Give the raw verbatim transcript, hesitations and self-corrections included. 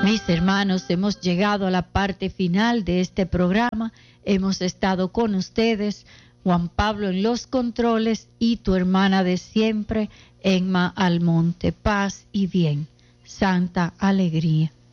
Mis hermanos, hemos llegado a la parte final de este programa. Hemos estado con ustedes, Juan Pablo en los controles y tu hermana de siempre, Emma Almonte. Paz y bien, santa alegría.